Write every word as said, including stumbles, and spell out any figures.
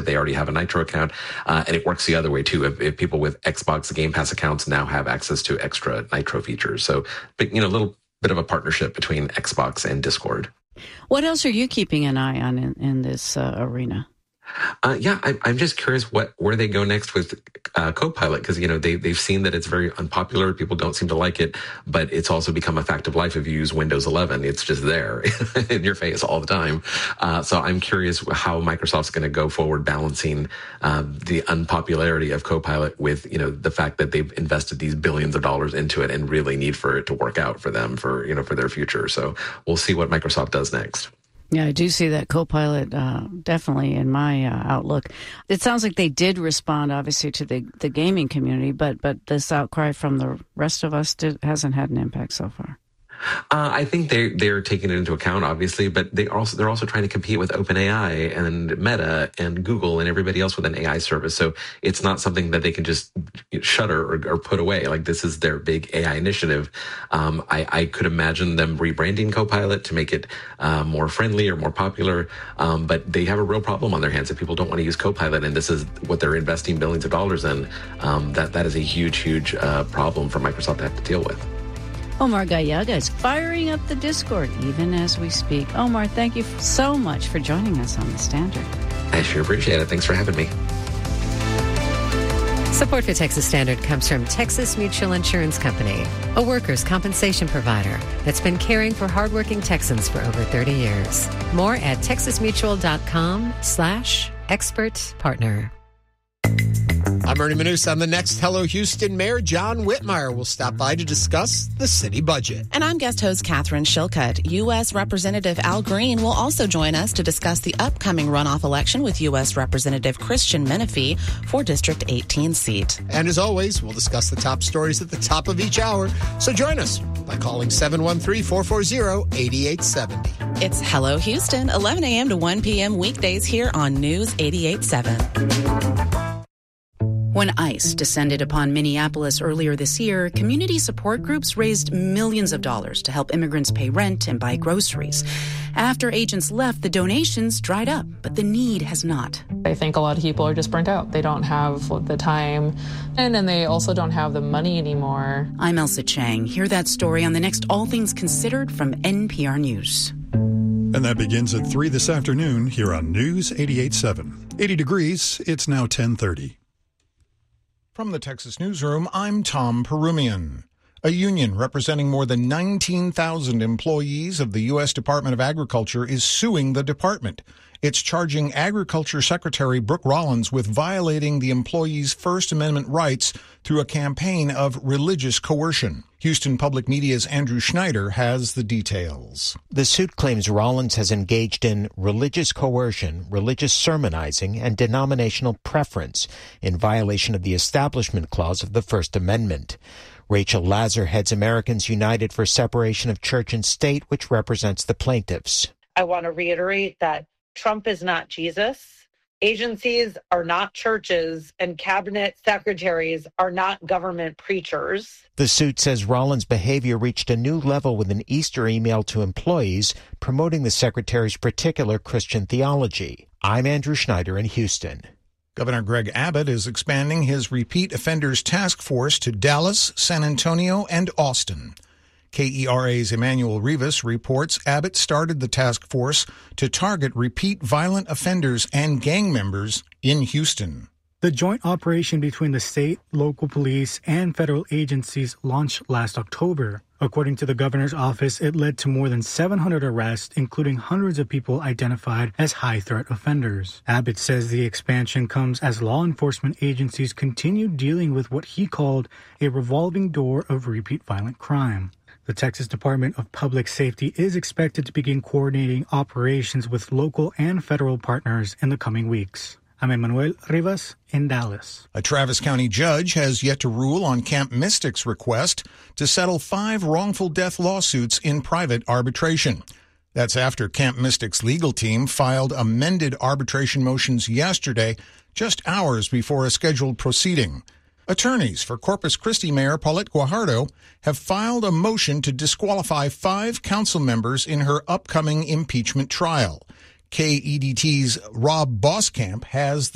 they already have a Nitro account. Uh, and it works the other way too. If, if people with Xbox Game Pass accounts now have access to extra Nitro features. So, but, you know, a little bit of a partnership between Xbox and Discord. What else are you keeping an eye on in, in this uh, arena? Uh, yeah, I, I'm just curious what where they go next with uh, Copilot, because, you know, they, they've seen that it's very unpopular. People don't seem to like it, but it's also become a fact of life. If you use Windows eleven, it's just there in your face all the time. Uh, so I'm curious how Microsoft's going to go forward balancing uh, the unpopularity of Copilot with, you know, the fact that they've invested these billions of dollars into it and really need for it to work out for them for, you know, for their future. So we'll see what Microsoft does next. Yeah, I do see that Copilot uh, definitely in my uh, outlook. It sounds like they did respond, obviously, to the, the gaming community, but but this outcry from the rest of us did, hasn't had an impact so far. Uh, I think they they're taking it into account, obviously, but they also they're also trying to compete with OpenAI and Meta and Google and everybody else with an A I service. So it's not something that they can just shutter or, or put away. Like, this is their big A I initiative. Um, I, I could imagine them rebranding Copilot to make it uh, more friendly or more popular. Um, but they have a real problem on their hands if people don't want to use Copilot, and this is what they're investing billions of dollars in. Um, that that is a huge, huge uh, problem for Microsoft to have to deal with. Omar Gallaga is firing up the Discord even as we speak. Omar, thank you so much for joining us on The Standard. I sure appreciate it. Thanks for having me. Support for Texas Standard comes from Texas Mutual Insurance Company, a workers' compensation provider that's been caring for hardworking Texans for over thirty years. More at texasmutual.com slash expert partner. I'm Ernie Manus. On the next Hello Houston, Mayor John Whitmire will stop by to discuss the city budget. And I'm guest host Catherine Shilcutt. U S. Representative Al Green will also join us to discuss the upcoming runoff election with U S. Representative Christian Menifee for District eighteen seat. And as always, we'll discuss the top stories at the top of each hour. So join us by calling seven one three, four four zero, eight eight seven zero. It's Hello Houston, eleven a.m. to one p.m. weekdays here on News eighty-eight point seven. When ICE descended upon Minneapolis earlier this year, community support groups raised millions of dollars to help immigrants pay rent and buy groceries. After agents left, the donations dried up, but the need has not. I think a lot of people are just burnt out. They don't have the time, and, and they also don't have the money anymore. I'm Elsa Chang. Hear that story on the next All Things Considered from N P R News. And that begins at three this afternoon here on News eighty-eight point seven. eighty degrees, it's now ten thirty. From the Texas Newsroom, I'm Tom Perumian. A union representing more than nineteen thousand employees of the U S. Department of Agriculture is suing the department. It's charging Agriculture Secretary Brooke Rollins with violating the employees' First Amendment rights through a campaign of religious coercion. Houston Public Media's Andrew Schneider has the details. The suit claims Rollins has engaged in religious coercion, religious sermonizing, and denominational preference in violation of the Establishment Clause of the First Amendment. Rachel Lazar heads Americans United for Separation of Church and State, which represents the plaintiffs. I want to reiterate that Trump is not Jesus. Agencies are not churches, and cabinet secretaries are not government preachers. The suit says Rollins' behavior reached a new level with an Easter email to employees promoting the secretary's particular Christian theology. I'm Andrew Schneider in Houston. Governor Greg Abbott is expanding his repeat offenders task force to Dallas, San Antonio, and Austin. K E R A's Emmanuel Rivas reports Abbott started the task force to target repeat violent offenders and gang members in Houston. The joint operation between the state, local police, and federal agencies launched last October. According to the governor's office, it led to more than seven hundred arrests, including hundreds of people identified as high-threat offenders. Abbott says the expansion comes as law enforcement agencies continue dealing with what he called a revolving door of repeat violent crime. The Texas Department of Public Safety is expected to begin coordinating operations with local and federal partners in the coming weeks. I'm Emmanuel Rivas in Dallas. A Travis County judge has yet to rule on Camp Mystic's request to settle five wrongful death lawsuits in private arbitration. That's after Camp Mystic's legal team filed amended arbitration motions yesterday, just hours before a scheduled proceeding. Attorneys for Corpus Christi Mayor Paulette Guajardo have filed a motion to disqualify five council members in her upcoming impeachment trial. K E D T's Rob Boskamp has